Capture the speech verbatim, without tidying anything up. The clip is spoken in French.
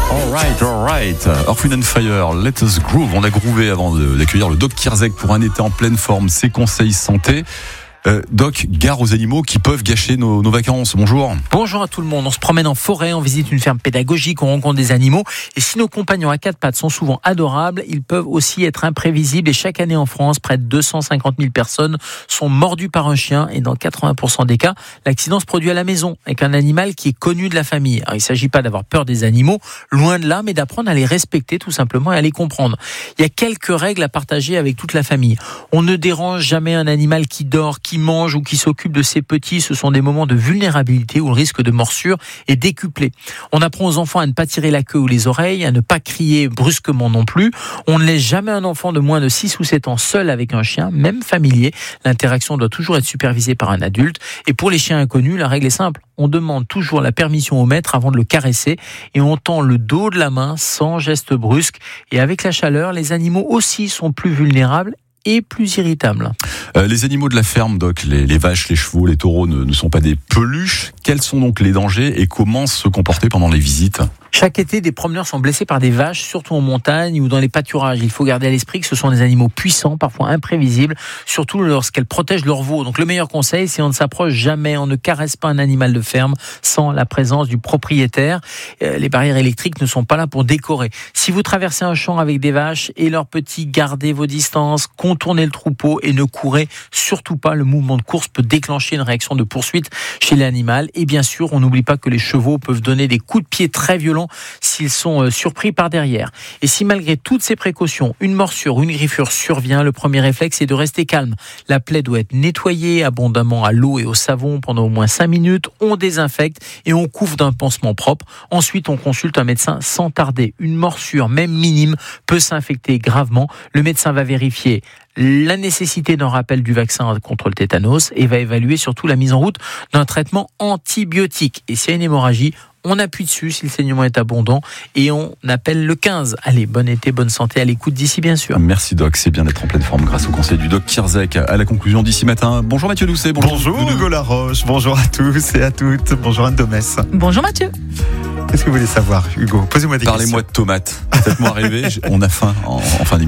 Alright, alright. Earth, Wind and Fire, Let Us Groove. On a groové avant de, d'accueillir le Doc Kierzek pour un été en pleine forme. Ses conseils santé. Euh, Doc, gare aux animaux qui peuvent gâcher nos, nos vacances. Bonjour. Bonjour à tout le monde. On se promène en forêt, on visite une ferme pédagogique, on rencontre des animaux. Et si nos compagnons à quatre pattes sont souvent adorables, ils peuvent aussi être imprévisibles. Et chaque année en France, près de deux cent cinquante mille personnes sont mordues par un chien. Et dans quatre-vingts pour cent des cas, l'accident se produit à la maison avec un animal qui est connu de la famille. Alors, il ne s'agit pas d'avoir peur des animaux, loin de là, mais d'apprendre à les respecter tout simplement et à les comprendre. Il y a quelques règles à partager avec toute la famille. On ne dérange jamais un animal qui dort, qui mange ou qui s'occupe de ses petits. Ce sont des moments de vulnérabilité où le risque de morsure est décuplé. On apprend aux enfants à ne pas tirer la queue ou les oreilles, à ne pas crier brusquement non plus. On ne laisse jamais un enfant de moins de six ou sept ans seul avec un chien, même familier. L'interaction doit toujours être supervisée par un adulte. Et pour les chiens inconnus, la règle est simple. On demande toujours la permission au maître avant de le caresser et on tend le dos de la main sans geste brusque. Et avec la chaleur, les animaux aussi sont plus vulnérables et plus irritable. Euh, les animaux de la ferme, Doc, les, les vaches, les chevaux, les taureaux ne, ne sont pas des peluches. Quels sont donc les dangers et comment se comporter pendant les visites ? Chaque été, des promeneurs sont blessés par des vaches, surtout en montagne ou dans les pâturages. Il faut garder à l'esprit que ce sont des animaux puissants, parfois imprévisibles, surtout lorsqu'elles protègent leurs veaux. Donc le meilleur conseil, c'est on ne s'approche jamais, on ne caresse pas un animal de ferme sans la présence du propriétaire. Euh, les barrières électriques ne sont pas là pour décorer. Si vous traversez un champ avec des vaches et leurs petits, gardez vos distances, contournez le troupeau et ne courez surtout pas. Le mouvement de course peut déclencher une réaction de poursuite chez l'animal. Et bien sûr, on n'oublie pas que les chevaux peuvent donner des coups de pied très violents s'ils sont surpris par derrière. Et si malgré toutes ces précautions, une morsure ou une griffure survient, le premier réflexe est de rester calme. La plaie doit être nettoyée abondamment à l'eau et au savon pendant au moins cinq minutes. On désinfecte et on couvre d'un pansement propre. Ensuite, on consulte un médecin sans tarder. Une morsure, même minime, peut s'infecter gravement. Le médecin va vérifier la nécessité d'un rappel du vaccin contre le tétanos et va évaluer surtout la mise en route d'un traitement antibiotique. Et s'il y a une hémorragie, on appuie dessus si le saignement est abondant et on appelle le quinze. Allez, bon été, bonne santé, à l'écoute d'ici bien sûr. Merci Doc, c'est bien d'être en pleine forme grâce au conseil du Doc Kierzek. À la conclusion d'ici matin, bonjour Mathieu Doucet. Bonjour, bonjour Hugo Laroche, bonjour à tous et à toutes, bonjour Anne Domès. Bonjour Mathieu. Qu'est-ce que vous voulez savoir Hugo ? Posez-moi des Parlez-moi questions. de tomates. Faites-moi rêver, on a faim en, en fin d'émission.